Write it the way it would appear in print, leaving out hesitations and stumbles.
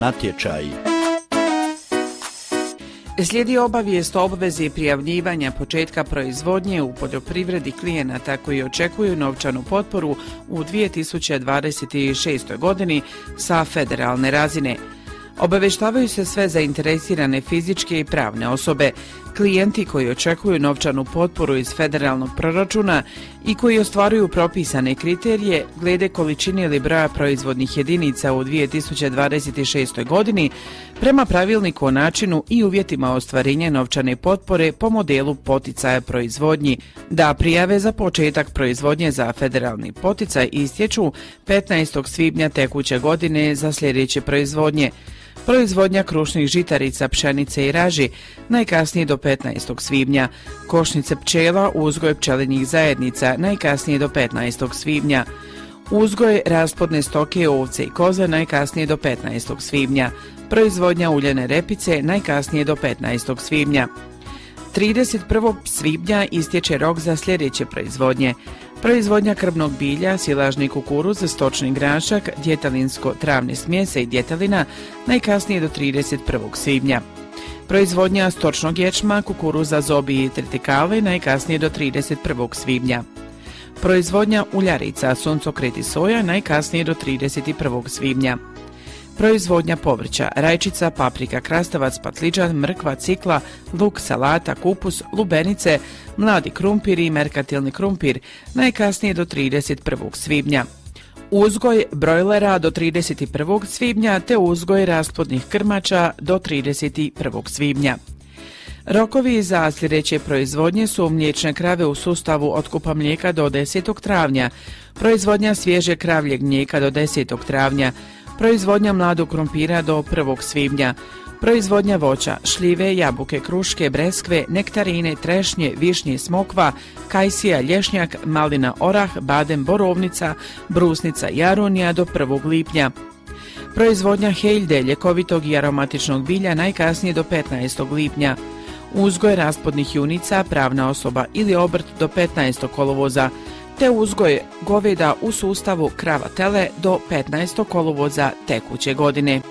natječaj. Slijedi obavijest o obvezi prijavljivanja početka proizvodnje u poljoprivredi klijenata koji očekuju novčanu potporu u 2026. godini sa federalne razine. Obaveštavaju se sve zainteresirane fizičke i pravne osobe, klijenti koji očekuju novčanu potporu iz federalnog proračuna i koji ostvaruju propisane kriterije glede količine ili broja proizvodnih jedinica u 2026. godini prema pravilniku o načinu i uvjetima ostvarenja novčane potpore po modelu poticaja proizvodnji, da prijave za početak proizvodnje za federalni poticaj istječu 15. svibnja tekuće godine za sljedeće proizvodnje. Proizvodnja krušnih žitarica, pšenice i raži najkasnije do 15. svibnja, košnice pčela, uzgoj pčelinjih zajednica najkasnije do 15. svibnja, uzgoj rasplodne stoke, ovce i koze najkasnije do 15. svibnja, proizvodnja uljane repice najkasnije do 15. svibnja. 31. svibnja istječe rok za sljedeće proizvodnje. Proizvodnja krmnog bilja, silažni kukuruz, stočni grašak, djetelinsko-travne smjese i djetelina najkasnije do 31. svibnja. Proizvodnja stočnog ječma, kukuruza, zobi i tritikale najkasnije do 31. svibnja. Proizvodnja uljarica, suncokret i soja najkasnije do 31. svibnja. Proizvodnja povrća, rajčica, paprika, krastavac, patliđan, mrkva, cikla, luk, salata, kupus, lubenice, mladi krumpir i merkantilni krumpir najkasnije do 31. svibnja. Uzgoj brojlera do 31. svibnja te uzgoj rasplodnih krmača do 31. svibnja. Rokovi za sljedeće proizvodnje su mliječne krave u sustavu otkupa mlijeka do 10. travnja, proizvodnja svježe kravljeg mlijeka do 10. travnja, proizvodnja mladog krumpira do 1. svibnja, proizvodnja voća, šljive, jabuke, kruške, breskve, nektarine, trešnje, višnje, smokva, kajsija, lješnjak, malina, orah, badem, borovnica, brusnica i aronija do 1. lipnja. Proizvodnja heljde, ljekovitog i aromatičnog bilja najkasnije do 15. lipnja. Uzgoj rasplodnih junica, pravna osoba ili obrt do 15. kolovoza, te uzgoj goveda u sustavu krava tele do 15. kolovoza tekuće godine.